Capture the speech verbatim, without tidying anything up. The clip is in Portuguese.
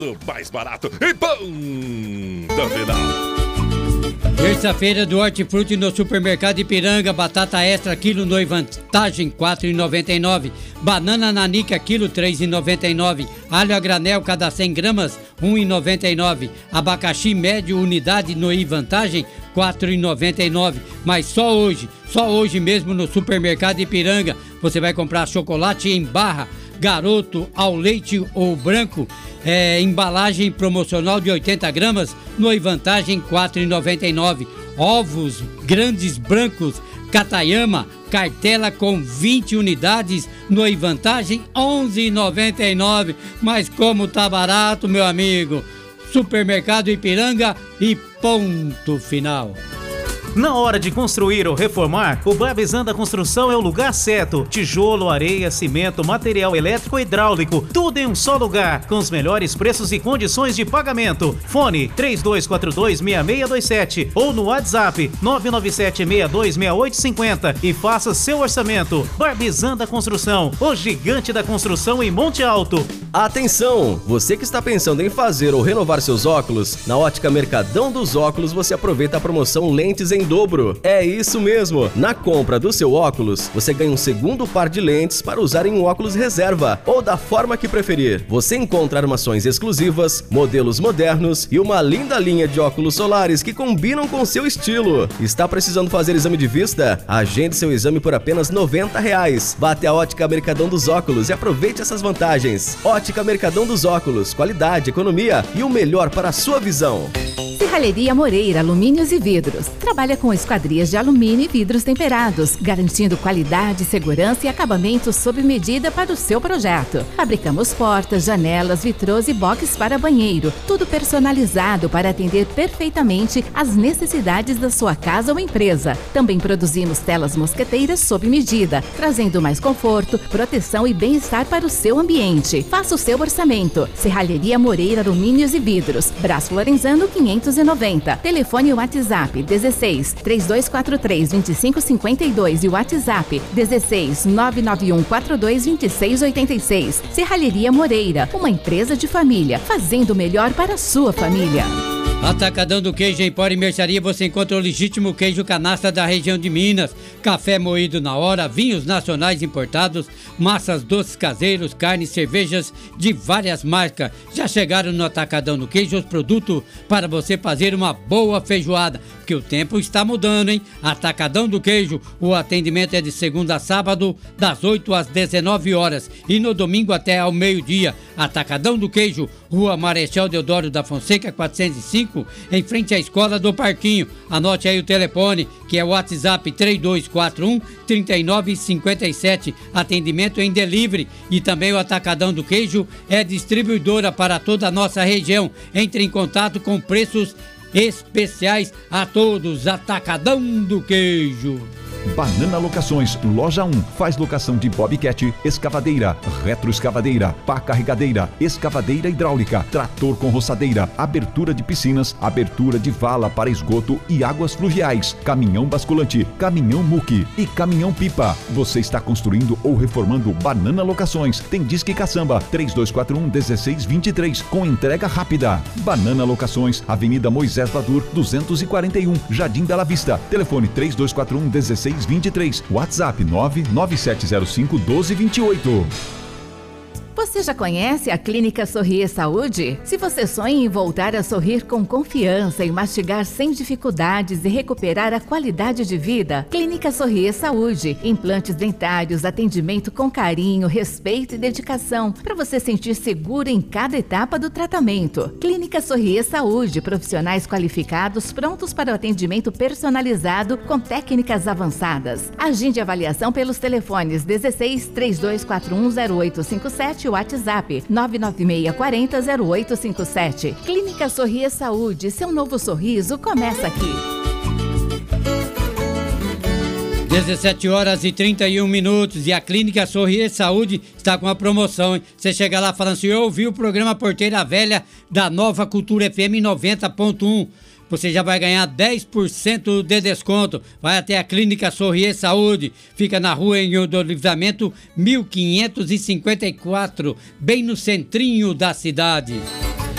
Mais barato e ponto final. Terça-feira do Hortifruti no Supermercado Ipiranga. Batata extra, quilo no Vantagem, quatro reais e noventa e nove centavos. Banana nanica, quilo, três reais e noventa e nove centavos. Alho a granel, cada cem gramas, um real e noventa e nove centavos. Abacaxi médio, unidade no Vantagem, quatro reais e noventa e nove centavos. Mas só hoje, só hoje mesmo no Supermercado Ipiranga, você vai comprar chocolate em barra, Garoto ao leite ou branco, é, embalagem promocional de oitenta gramas, no Vantagem quatro reais e noventa e nove centavos. Ovos grandes brancos, Katayama, cartela com vinte unidades, no Vantagem onze reais e noventa e nove centavos. Mas como tá barato, meu amigo, Supermercado Ipiranga e ponto final. Na hora de construir ou reformar, o Barbizan Construção é o lugar certo. Tijolo, areia, cimento, material elétrico e hidráulico, tudo em um só lugar, com os melhores preços e condições de pagamento. Fone três dois quatro dois, seis seis dois sete ou no WhatsApp nove nove sete, seis dois seis oito cinco zero e faça seu orçamento. Barbizan Construção, o gigante da construção em Monte Alto. Atenção! Você que está pensando em fazer ou renovar seus óculos, na Ótica Mercadão dos Óculos você aproveita a promoção Lentes em dobro. É isso mesmo! Na compra do seu óculos, você ganha um segundo par de lentes para usar em um óculos reserva ou da forma que preferir. Você encontra armações exclusivas, modelos modernos e uma linda linha de óculos solares que combinam com seu estilo. Está precisando fazer exame de vista? Agende seu exame por apenas noventa reais. Vá até a Ótica Mercadão dos Óculos e aproveite essas vantagens. Ótica Mercadão dos Óculos, qualidade, economia e o melhor para a sua visão. Serralheria Moreira, alumínios e vidros. Trabalha com esquadrias de alumínio e vidros temperados, garantindo qualidade, segurança e acabamento sob medida para o seu projeto. Fabricamos portas, janelas, vitrôs e boxes para banheiro, tudo personalizado para atender perfeitamente às necessidades da sua casa ou empresa. Também produzimos telas mosqueteiras sob medida, trazendo mais conforto, proteção e bem-estar para o seu ambiente. Faça o seu orçamento. Serralheria Moreira, alumínios e vidros. Braço Lorenzano quinhentos e noventa. Telefone WhatsApp dezesseis, três dois quatro três, vinte e cinco cinquenta e dois e WhatsApp dezesseis, nove nove um quatro dois, vinte e seis oitenta e seis. Serralheria Moreira, uma empresa de família, fazendo o melhor para a sua família. Atacadão do Queijo Empório e Mercearia, você encontra o legítimo queijo canastra da região de Minas, café moído na hora, vinhos nacionais importados, massas doces caseiros, carnes, cervejas de várias marcas. Já chegaram no Atacadão do Queijo os produtos para você fazer uma boa feijoada, porque o tempo está mudando, hein? Atacadão do Queijo, o atendimento é de segunda a sábado, das oito às dezenove horas e no domingo até ao meio-dia. Atacadão do Queijo, Rua Marechal Deodoro da Fonseca, quatrocentos e cinco, em frente à Escola do Parquinho. Anote aí o telefone, que é o WhatsApp três dois quatro um, três nove cinco sete. Atendimento em delivery. E também o Atacadão do Queijo é distribuidora para toda a nossa região. Entre em contato com preços especiais a todos. Atacadão do Queijo. Banana Locações, Loja um. Faz locação de bobcat, escavadeira, retroescavadeira, pá carregadeira, escavadeira hidráulica, trator com roçadeira, abertura de piscinas, abertura de vala para esgoto e águas fluviais, caminhão basculante, caminhão muque e caminhão pipa. Você está construindo ou reformando? Banana Locações. Tem Disque Caçamba, três dois quatro um, um seis dois três, com entrega rápida. Banana Locações, Avenida Moisés Badur, duzentos e quarenta e um, Jardim Bela Vista. Telefone três dois quatro um, um seis dois três, WhatsApp nove nove sete zero cinco, um dois dois oito. Você já conhece a Clínica Sorrir Saúde? Se você sonha em voltar a sorrir com confiança e mastigar sem dificuldades e recuperar a qualidade de vida, Clínica Sorrir Saúde. Implantes dentários, atendimento com carinho, respeito e dedicação, para você sentir seguro em cada etapa do tratamento. Clínica Sorrir Saúde, profissionais qualificados prontos para o atendimento personalizado com técnicas avançadas. Agende avaliação pelos telefones dezesseis, três dois quatro um, zero oito cinco sete, WhatsApp nove nove seis quatro zero, zero oito cinco sete. Clínica Sorrir Saúde, seu novo sorriso começa aqui. dezessete horas e trinta e um minutos e a Clínica Sorrir Saúde está com uma promoção, hein? Você chega lá falando assim, eu ouvi o programa Porteira Velha da Nova Cultura F M noventa ponto um. Você já vai ganhar dez por cento de desconto. Vai até a Clínica Sorrir Saúde. Fica na rua em do Livramento mil quinhentos e cinquenta e quatro, bem no centrinho da cidade.